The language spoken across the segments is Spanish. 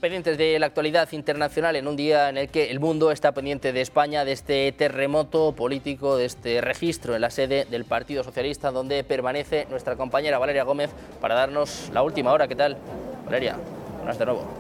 Pendientes de la actualidad internacional en un día en el que el mundo está pendiente de España, de este terremoto político, de este registro en la sede del Partido Socialista, donde permanece nuestra compañera Valeria Gómez para darnos la última hora. ¿Qué tal, Valeria? Buenas de nuevo.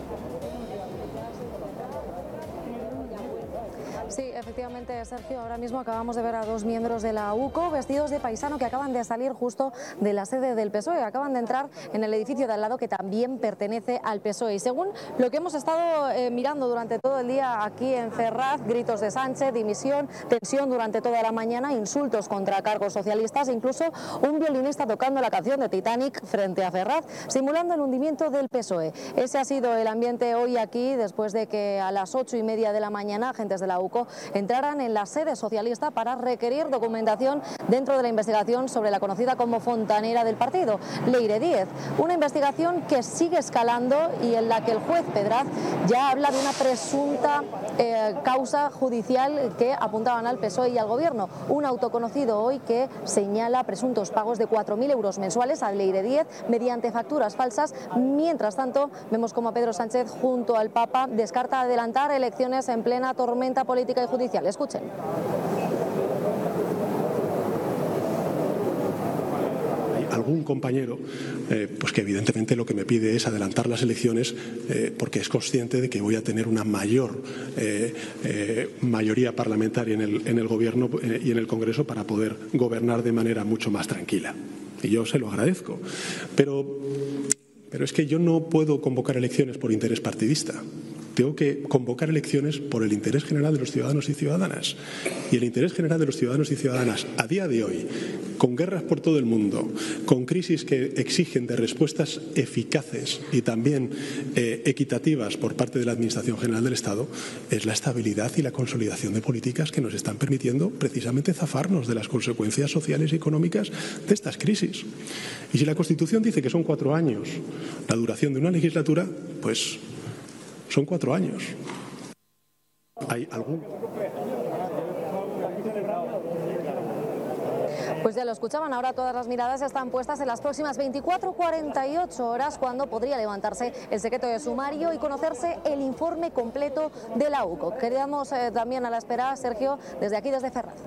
Sí, efectivamente, Sergio, ahora mismo acabamos de ver a dos miembros de la UCO vestidos de paisano que acaban de salir justo de la sede del PSOE, acaban de entrar en el edificio de al lado que también pertenece al PSOE. Y según lo que hemos estado mirando durante todo el día aquí en Ferraz, gritos de Sánchez, dimisión, tensión durante toda la mañana, insultos contra cargos socialistas, incluso un violinista tocando la canción de Titanic frente a Ferraz, simulando el hundimiento del PSOE. Ese ha sido el ambiente hoy aquí, después de que a las 8:30 de la mañana agentes de la UCO entraran en la sede socialista para requerir documentación dentro de la investigación sobre la conocida como fontanera del partido, Leire Díez. Una investigación que sigue escalando y en la que el juez Pedraz ya habla de una presunta causa judicial que apuntaban al PSOE y al gobierno. Un autoconocido hoy que señala presuntos pagos de 4.000 euros mensuales a Leire Díez mediante facturas falsas. Mientras tanto, vemos como Pedro Sánchez junto al Papa descarta adelantar elecciones en plena tormenta política y judicial. Escuchen. Hay algún compañero pues que evidentemente lo que me pide es adelantar las elecciones porque es consciente de que voy a tener una mayor mayoría parlamentaria en el gobierno y en el Congreso para poder gobernar de manera mucho más tranquila. Y yo se lo agradezco. Pero es que yo no puedo convocar elecciones por interés partidista. Tengo que convocar elecciones por el interés general de los ciudadanos y ciudadanas. Y el interés general de los ciudadanos y ciudadanas a día de hoy, con guerras por todo el mundo, con crisis que exigen de respuestas eficaces y también equitativas por parte de la Administración General del Estado, es la estabilidad y la consolidación de políticas que nos están permitiendo precisamente zafarnos de las consecuencias sociales y económicas de estas crisis. Y si la Constitución dice que son 4 años la duración de una legislatura, pues son 4 años. ¿Hay algún? Pues ya lo escuchaban, ahora todas las miradas están puestas en las próximas 24-48 horas, cuando podría levantarse el secreto de sumario y conocerse el informe completo de la UCO. Quedamos también a la espera, Sergio, desde aquí, desde Ferraz.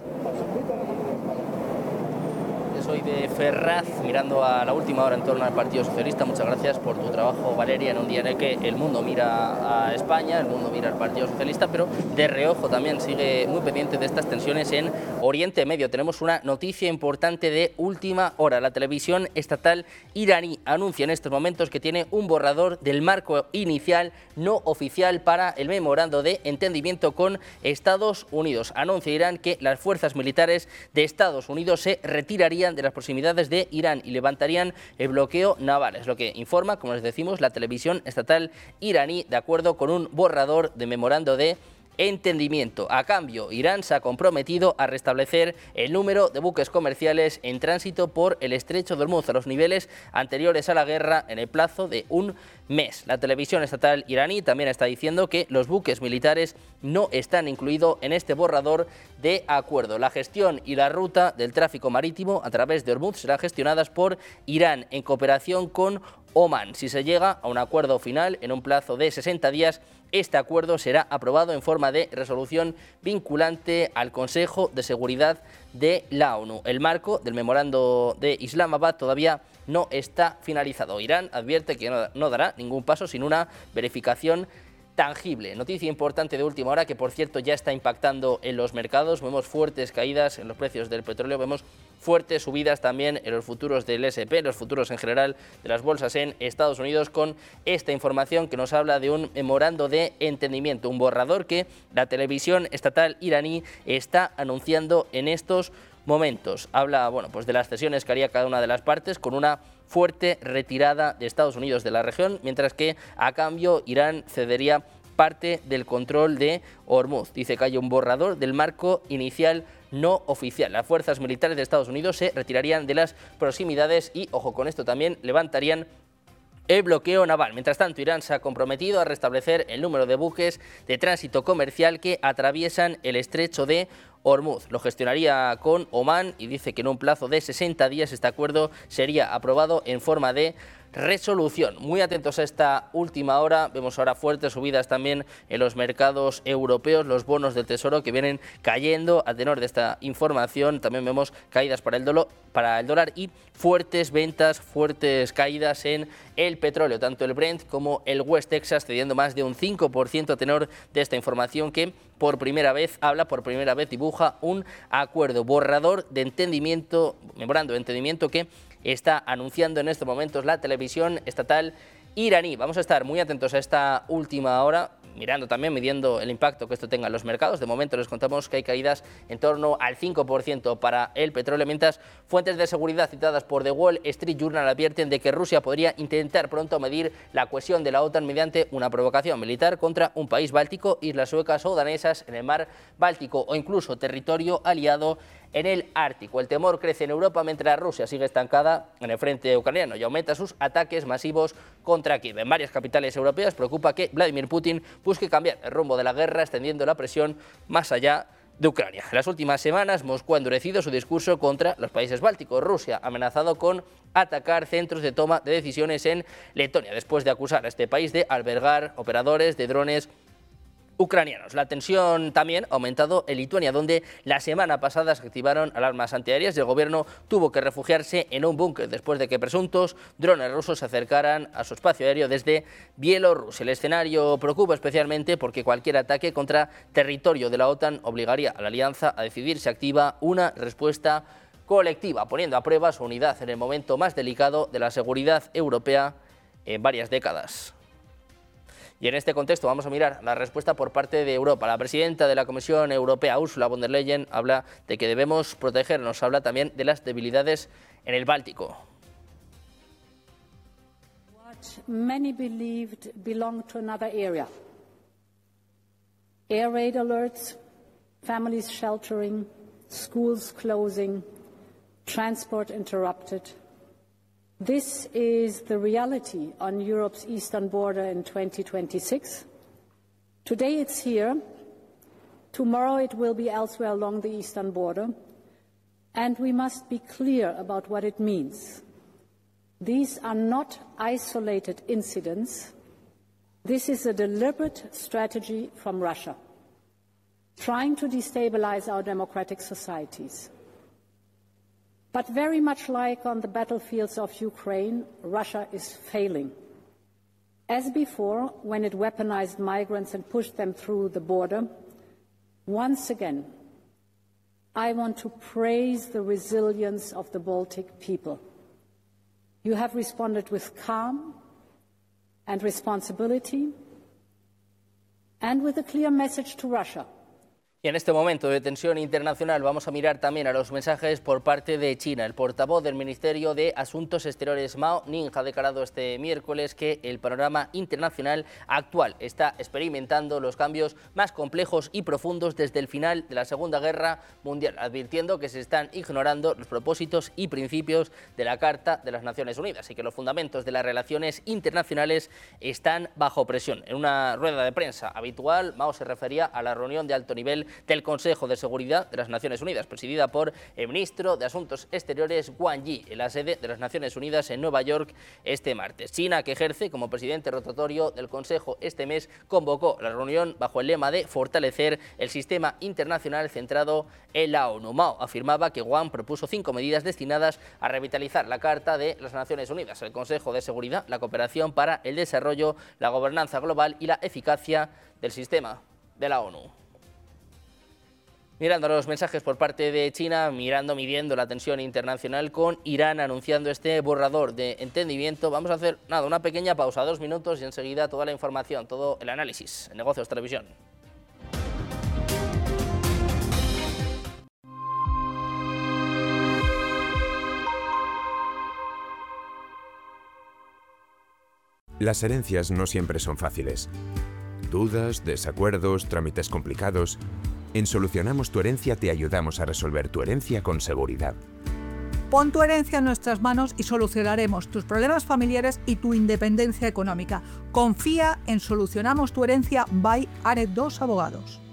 Soy de Ferraz, mirando a la última hora en torno al Partido Socialista. Muchas gracias por tu trabajo, Valeria, en un día en el que el mundo mira a España, el mundo mira al Partido Socialista, pero de reojo también sigue muy pendiente de estas tensiones en Oriente Medio. Tenemos una noticia importante de última hora. La televisión estatal iraní anuncia en estos momentos que tiene un borrador del marco inicial no oficial para el memorando de entendimiento con Estados Unidos. Anuncia Irán que las fuerzas militares de Estados Unidos se retirarían de las proximidades de Irán y levantarían el bloqueo naval. Es lo que informa, como les decimos, la televisión estatal iraní, de acuerdo con un borrador de memorando de entendimiento. A cambio, Irán se ha comprometido a restablecer el número de buques comerciales en tránsito por el estrecho de Hormuz a los niveles anteriores a la guerra en el plazo de un mes. La televisión estatal iraní también está diciendo que los buques militares no están incluidos en este borrador de acuerdo. La gestión y la ruta del tráfico marítimo a través de Hormuz serán gestionadas por Irán en cooperación con Omán. Si se llega a un acuerdo final en un plazo de 60 días, este acuerdo será aprobado en forma de resolución vinculante al Consejo de Seguridad de la ONU. El marco del memorando de Islamabad todavía no está finalizado. Irán advierte que no dará ningún paso sin una verificación tangible. Noticia importante de última hora que, por cierto, ya está impactando en los mercados. Vemos fuertes caídas en los precios del petróleo, vemos fuertes subidas también en los futuros del S&P, los futuros en general de las bolsas en Estados Unidos, con esta información que nos habla de un memorando de entendimiento, un borrador que la televisión estatal iraní está anunciando en estos momentos. Habla, pues de las cesiones que haría cada una de las partes, con una fuerte retirada de Estados Unidos de la región, mientras que a cambio Irán cedería parte del control de Hormuz. Dice que hay un borrador del marco inicial no oficial. Las fuerzas militares de Estados Unidos se retirarían de las proximidades y, ojo con esto, también levantarían el bloqueo naval. Mientras tanto, Irán se ha comprometido a restablecer el número de buques de tránsito comercial que atraviesan el estrecho de Hormuz. Lo gestionaría con Omán y dice que en un plazo de 60 días este acuerdo sería aprobado en forma de resolución. Muy atentos a esta última hora. Vemos ahora fuertes subidas también en los mercados europeos, los bonos del Tesoro que vienen cayendo a tenor de esta información. También vemos caídas para el dólar y fuertes ventas, fuertes caídas en el petróleo, tanto el Brent como el West Texas cediendo más de un 5% a tenor de esta información que por primera vez dibuja un acuerdo borrador de entendimiento, memorando de entendimiento que está anunciando en estos momentos la televisión estatal iraní. Vamos a estar muy atentos a esta última hora, midiendo el impacto que esto tenga en los mercados. De momento les contamos que hay caídas en torno al 5% para el petróleo, mientras fuentes de seguridad citadas por The Wall Street Journal advierten de que Rusia podría intentar pronto medir la cohesión de la OTAN mediante una provocación militar contra un país báltico, islas suecas o danesas en el mar Báltico o incluso territorio aliado en el Ártico. El temor crece en Europa mientras Rusia sigue estancada en el frente ucraniano y aumenta sus ataques masivos contra Kiev. En varias capitales europeas preocupa que Vladimir Putin busque cambiar el rumbo de la guerra, extendiendo la presión más allá de Ucrania. En las últimas semanas, Moscú ha endurecido su discurso contra los países bálticos. Rusia ha amenazado con atacar centros de toma de decisiones en Letonia, después de acusar a este país de albergar operadores de drones ucranianos. La tensión también ha aumentado en Lituania, donde la semana pasada se activaron alarmas antiaéreas y el gobierno tuvo que refugiarse en un búnker después de que presuntos drones rusos se acercaran a su espacio aéreo desde Bielorrusia. El escenario preocupa especialmente porque cualquier ataque contra territorio de la OTAN obligaría a la alianza a decidir si activa una respuesta colectiva, poniendo a prueba su unidad en el momento más delicado de la seguridad europea en varias décadas. Y en este contexto vamos a mirar la respuesta por parte de Europa. La presidenta de la Comisión Europea, Ursula von der Leyen, habla de que debemos protegernos. Habla también de las debilidades en el Báltico. What many believed belonged to another era. Air raid alerts, families sheltering, schools closing, transport interrupted. This is the reality on Europe's eastern border in 2026. Today it's here. Tomorrow it will be elsewhere along the eastern border. And we must be clear about what it means. These are not isolated incidents. This is a deliberate strategy from Russia, trying to destabilize our democratic societies. But very much like on the battlefields of Ukraine, Russia is failing. As before, when it weaponized migrants and pushed them through the border, once again, I want to praise the resilience of the Baltic people. You have responded with calm and responsibility and with a clear message to Russia. Y en este momento de tensión internacional vamos a mirar también a los mensajes por parte de China. El portavoz del Ministerio de Asuntos Exteriores, Mao Ning, ha declarado este miércoles que el panorama internacional actual está experimentando los cambios más complejos y profundos desde el final de la Segunda Guerra Mundial, advirtiendo que se están ignorando los propósitos y principios de la Carta de las Naciones Unidas y que los fundamentos de las relaciones internacionales están bajo presión. En una rueda de prensa habitual, Mao se refería a la reunión de alto nivel del Consejo de Seguridad de las Naciones Unidas, presidida por el ministro de Asuntos Exteriores Wang Yi, en la sede de las Naciones Unidas en Nueva York este martes. China, que ejerce como presidente rotatorio del Consejo este mes, convocó la reunión bajo el lema de fortalecer el sistema internacional centrado en la ONU. Mao afirmaba que Wang propuso 5 medidas destinadas a revitalizar la Carta de las Naciones Unidas, el Consejo de Seguridad, la cooperación para el desarrollo, la gobernanza global y la eficacia del sistema de la ONU. Mirando los mensajes por parte de China, midiendo la tensión internacional con Irán anunciando este borrador de entendimiento. Vamos a hacer una pequeña pausa, 2 minutos y enseguida toda la información, todo el análisis en Negocios Televisión. Las herencias no siempre son fáciles. Dudas, desacuerdos, trámites complicados. En Solucionamos tu Herencia te ayudamos a resolver tu herencia con seguridad. Pon tu herencia en nuestras manos y solucionaremos tus problemas familiares y tu independencia económica. Confía en Solucionamos tu Herencia by Aret 2 Abogados.